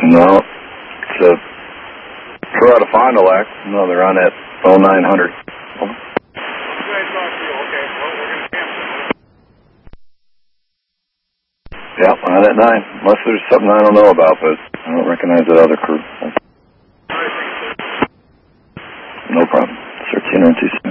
No. It's a crew out of Fond du Lac. No, they're on at 0900. Yeah, on at 9. Unless there's something I don't know about, but I don't recognize that other crew. No problem. 1392.